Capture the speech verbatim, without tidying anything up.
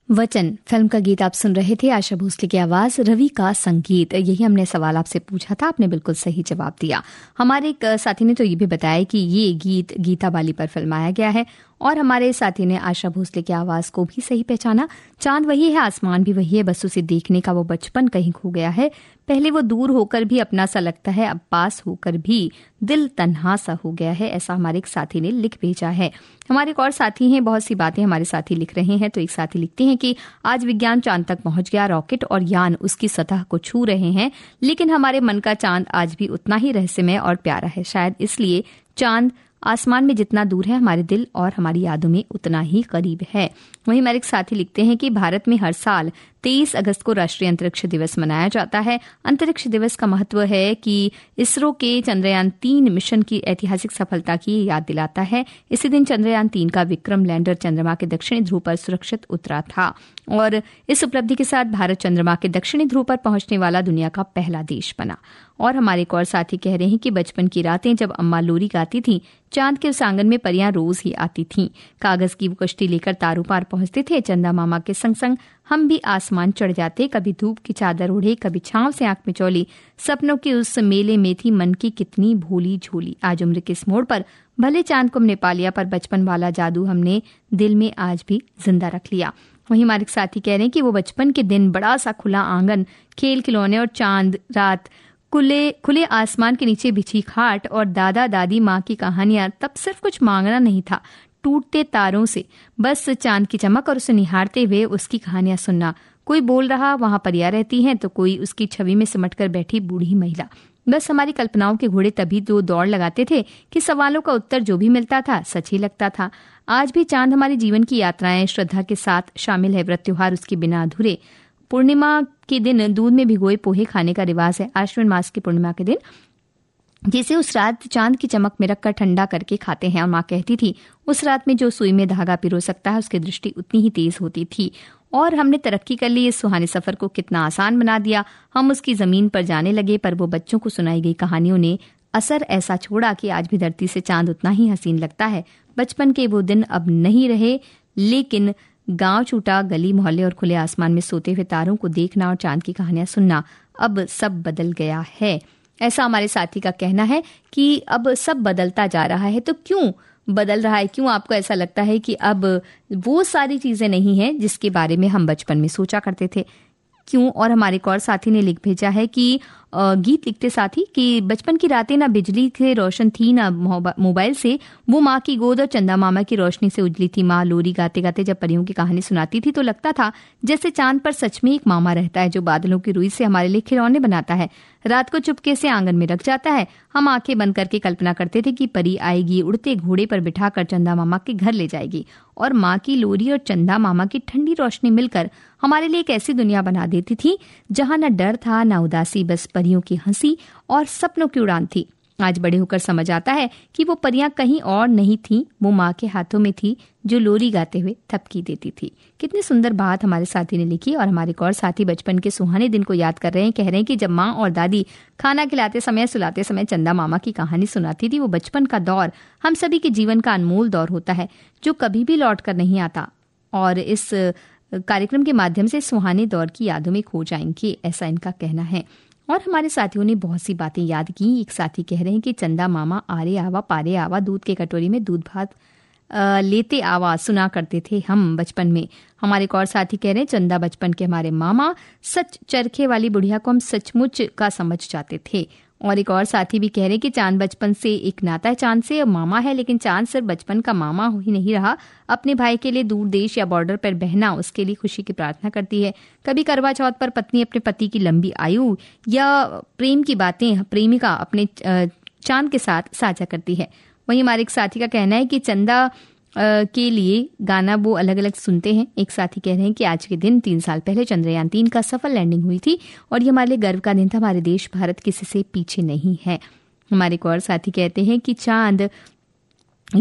वचन फिल्म का गीत आप सुन रहे थे। आशा भोसले की आवाज, रवि का संगीत। यही हमने सवाल आपसे पूछा था, आपने बिल्कुल सही जवाब दिया। हमारे एक साथी ने तो ये भी बताया कि ये गीत गीता बाली पर फिल्माया गया है और हमारे साथी ने आशा भोसले की आवाज को भी सही पहचाना। चांद वही है, आसमान भी वही है, बस उसे देखने का वो बचपन कहीं खो गया है। पहले वो दूर होकर भी अपना सा लगता है, अब पास होकर भी दिल तन्हा सा हो गया है। ऐसा हमारे एक साथी ने लिख भेजा है। हमारे एक और साथी हैं, बहुत सी बातें हमारे साथी लिख रहे हैं। तो एक साथी लिखते हैं कि आज विज्ञान चांद तक पहुंच गया, रॉकेट और यान उसकी सतह को छू रहे हैं, लेकिन हमारे मन का चांद आज भी उतना ही रहस्यमय और प्यारा है। शायद इसलिए चांद आसमान में जितना दूर है, हमारे दिल और हमारी यादों में उतना ही करीब है। वहीं हमारे एक साथी लिखते हैं कि भारत में हर साल तेईस अगस्त को राष्ट्रीय अंतरिक्ष दिवस मनाया जाता है। अंतरिक्ष दिवस का महत्व है कि इसरो के चंद्रयान तीन मिशन की ऐतिहासिक सफलता की याद दिलाता है। इसी दिन चंद्रयान तीन का विक्रम लैंडर चंद्रमा के दक्षिणी ध्रुव पर सुरक्षित उतरा था और इस उपलब्धि के साथ भारत चंद्रमा के दक्षिणी ध्रुव पर पहुंचने वाला दुनिया का पहला देश बना। और हमारे एक और साथी कह रहे हैं कि बचपन की रातें जब अम्मा लोरी गाती थीं, चांद के उस आंगन में परियां रोज ही आती थीं। कागज की वो कश्ती लेकर तारों पार पहुंचते थे। चंदा मामा के संग संग हम भी आसमान चढ़ जाते, कभी धूप की चादर ओढ़े, कभी छांव से आंख मिचौली। सपनों के उस मेले में थी मन की कितनी भोली झोली। आज उम्र के इस मोड़ पर भले चांद को हमने पा लिया, पर बचपन वाला जादू हमने दिल में आज भी जिंदा रख लिया। वहीं हमारे साथी कह रहे हैं कि वो बचपन के दिन, बड़ा सा खुला आंगन, खेल खिलौने और चांद रात, खुले खुले आसमान के नीचे बिछी खाट और दादा दादी माँ की कहानियां। तब सिर्फ कुछ मांगना नहीं था, टूटते तारों से बस चांद की चमक और उसे निहारते हुए उसकी कहानियां सुनना। कोई बोल रहा, वहां परियां रहती हैं, तो कोई उसकी छवि में सिमटकर बैठी बूढ़ी महिला। बस हमारी कल्पनाओं के घोड़े तभी तो दौड़ लगाते थे कि सवालों का उत्तर जो भी मिलता था सच ही लगता था। आज भी चांद हमारे जीवन की यात्राएं श्रद्धा के साथ शामिल है। व्रत त्योहार उसके बिना अधूरे। पूर्णिमा के दिन दूध में भिगोए पोहे खाने का रिवाज है। आश्विन मास की पूर्णिमा के दिन जिसे उस रात चांद की चमक में रखकर ठंडा करके खाते हैं। और माँ कहती थी, उस रात में जो सुई में धागा पिरो सकता है, उसकी दृष्टि उतनी ही तेज होती थी। और हमने तरक्की कर ली, इस सुहाने सफर को कितना आसान बना दिया। हम उसकी जमीन पर जाने लगे, पर वो बच्चों को सुनाई गई कहानियों ने असर ऐसा छोड़ा कि आज भी धरती से चांद उतना ही हसीन लगता है। बचपन के वो दिन अब नहीं रहे, लेकिन गांव छूटा, गली मोहल्ले और खुले आसमान में सोते हुए तारों को देखना और चांद की कहानियां सुनना, अब सब बदल गया है। ऐसा हमारे साथी का कहना है कि अब सब बदलता जा रहा है। तो क्यों बदल रहा है? क्यों आपको ऐसा लगता है कि अब वो सारी चीजें नहीं हैं जिसके बारे में हम बचपन में सोचा करते थे? क्यों? और हमारे एक और साथी ने लिख भेजा है कि गीत लिखते साथी कि बचपन की रातें ना बिजली से रोशन थी, ना मोबाइल से, वो माँ की गोद और चंदा मामा की रोशनी से उजली थी। माँ लोरी गाते गाते जब परियों की कहानी सुनाती थी तो लगता था जैसे चांद पर सच में एक मामा रहता है जो बादलों की रुई से हमारे लिए खिलौने बनाता है, रात को चुपके से आंगन में रख जाता है। हम आंखें बंद करके कल्पना करते थे कि परी आएगी, उड़ते घोड़े पर बिठाकर चंदा मामा के घर ले जाएगी और माँ की लोरी और चंदा मामा की ठंडी रोशनी मिलकर हमारे लिए एक ऐसी दुनिया बना देती थी जहां न डर था, न उदासी, बस परियों की हंसी और सपनों की उड़ान थी। आज बड़े होकर समझ आता है कि वो परियां कहीं और नहीं थी, वो माँ के हाथों में थी जो लोरी गाते हुए थपकी देती थी। कितनी सुंदर बात हमारे साथी ने लिखी। और हमारे एक और साथी बचपन के सुहाने दिन को याद कर रहे हैं। कह रहे हैं कि जब माँ और दादी खाना खिलाते समय, सुलाते समय चंदा मामा की कहानी सुनाती थी, वो बचपन का दौर हम सभी के जीवन का अनमोल दौर होता है जो कभी भी लौट कर नहीं आता। और इस कार्यक्रम के माध्यम से सुहाने दौर की यादों में खो जाएंगे, ऐसा इनका कहना है। और हमारे साथियों ने बहुत सी बातें याद की। एक साथी कह रहे हैं कि चंदा मामा आरे आवा पारे आवा, दूध के कटोरी में दूध भात लेते आवा सुना करते थे हम बचपन में। हमारे एक और साथी कह रहे हैं चंदा बचपन के हमारे मामा, सच चरखे वाली बुढ़िया को हम सचमुच का समझ जाते थे। और एक और साथी भी कह रहे हैं कि चांद बचपन से एक नाता है, चांद से मामा है, लेकिन चांद सिर्फ बचपन का मामा ही नहीं रहा। अपने भाई के लिए दूर देश या बॉर्डर पर बहना, उसके लिए खुशी की प्रार्थना करती है। कभी करवा चौथ पर पत्नी अपने पति की लंबी आयु या प्रेम की बातें प्रेमिका अपने चांद के साथ साझा करती है। वहीं हमारे एक साथी का कहना है कि चंदा के लिए गाना वो अलग अलग सुनते हैं। एक साथी कह रहे हैं कि आज के दिन तीन साल पहले चंद्रयान तीन का सफल लैंडिंग हुई थी और ये हमारे लिए गर्व का दिन था। हमारे देश भारत किसी से पीछे नहीं है। हमारे एक और साथी कहते हैं कि चांद